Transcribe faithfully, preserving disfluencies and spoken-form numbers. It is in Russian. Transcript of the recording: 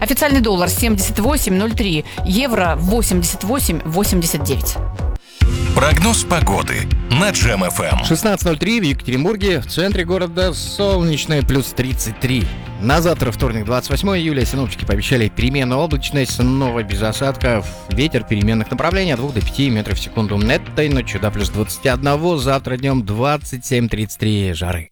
Официальный доллар семьдесят восемь ноль три, евро восемьдесят восемь восемьдесят девять. Прогноз погоды на Джем эф эм. шестнадцать ноль три в Екатеринбурге, в центре города солнечное, плюс тридцать три. На завтра, вторник, двадцать восьмое июля, синоптики пообещали переменную облачность, снова без осадков, ветер переменных направлений от двух до пяти метров в секунду. Этой ночью до плюс двадцать один, завтра днем двадцать семь тридцать три жары.